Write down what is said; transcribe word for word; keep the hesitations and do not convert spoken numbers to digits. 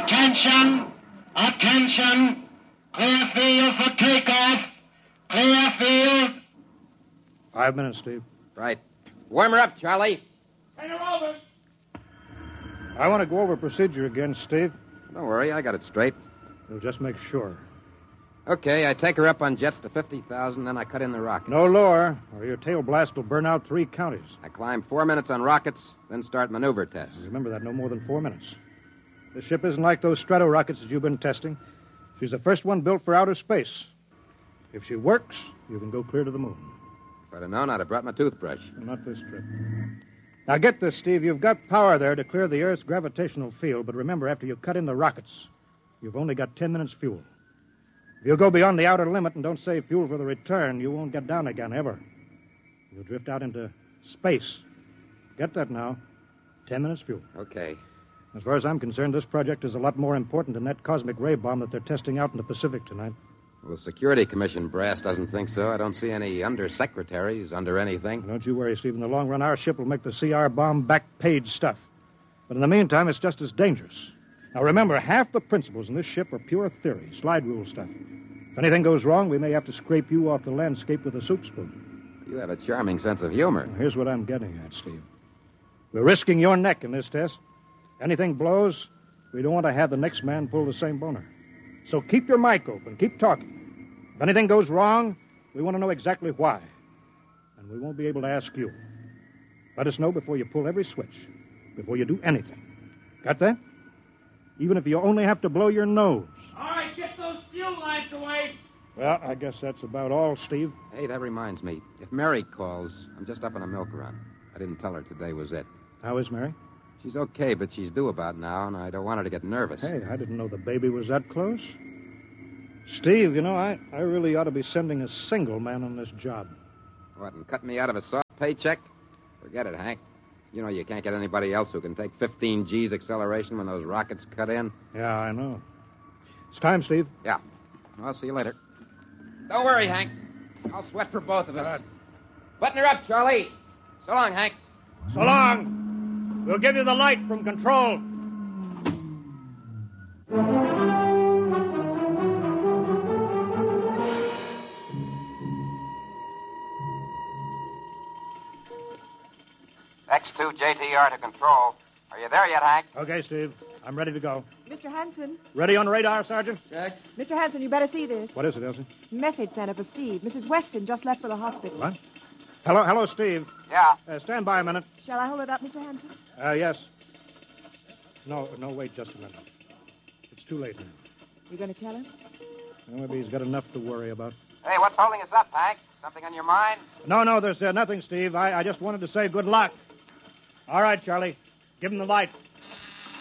Attention! Attention! Clear field for takeoff! Clear field! Five minutes, Steve. Right. Warm her up, Charlie. Turn her over! I want to go over procedure again, Steve. Don't worry, I got it straight. We'll just make sure. Okay, I take her up on jets to fifty thousand, then I cut in the rockets. No lower, or your tail blast will burn out three counties. I climb four minutes on rockets, then start maneuver tests. Remember that, no more than four minutes. This ship isn't like those Strato rockets that you've been testing. She's the first one built for outer space. If she works, you can go clear to the moon. If I'd have known, I'd have brought my toothbrush. Not this trip. Now get this, Steve. You've got power there to clear the Earth's gravitational field, but remember, after you cut in the rockets, you've only got ten minutes fuel. If you go beyond the outer limit and don't save fuel for the return, you won't get down again, ever. You'll drift out into space. Get that now. Ten minutes fuel. Okay. As far as I'm concerned, this project is a lot more important than that cosmic ray bomb that they're testing out in the Pacific tonight. Well, the Security Commission brass doesn't think so. I don't see any undersecretaries under anything. Don't you worry, Steve. In the long run, our ship will make the C R bomb back-page stuff. But in the meantime, it's just as dangerous. Now, remember, half the principles in this ship are pure theory, slide rule stuff. If anything goes wrong, we may have to scrape you off the landscape with a soup spoon. You have a charming sense of humor. Now, here's what I'm getting at, Steve. We're risking your neck in this test. Anything blows, we don't want to have the next man pull the same boner. So keep your mic open. Keep talking. If anything goes wrong, we want to know exactly why. And we won't be able to ask you. Let us know before you pull every switch, before you do anything. Got that? Even if you only have to blow your nose. All right, get those fuel lines away. Well, I guess that's about all, Steve. Hey, that reminds me. If Mary calls, I'm just up on a milk run. I didn't tell her today was it. How is Mary? She's okay, but she's due about now, and I don't want her to get nervous. Hey, I didn't know the baby was that close. Steve, you know, I, I really ought to be sending a single man on this job. What, and cut me out of a soft paycheck? Forget it, Hank. You know you can't get anybody else who can take fifteen G's acceleration when those rockets cut in. Yeah, I know. It's time, Steve. Yeah. I'll see you later. Don't worry, Hank. I'll sweat for both of us. Good. Button her up, Charlie. So long, Hank. So long. We'll give you the light from control. X two J T R to control. Are you there yet, Hank? Okay, Steve. I'm ready to go. Mister Hanson. Ready on radar, Sergeant? Check. Mister Hanson, you better see this. What is it, Elsie? Message center for Steve. Missus Weston just left for the hospital. What? Hello, hello, Steve. Yeah. Uh, stand by a minute. Shall I hold it up, Mister Hanson? Uh, yes. No, no, wait just a minute. It's too late now. You going to tell him? Well, maybe he's got enough to worry about. Hey, what's holding us up, Hank? Something on your mind? No, no, there's uh, nothing, Steve. I, I just wanted to say good luck. All right, Charlie. Give him the light.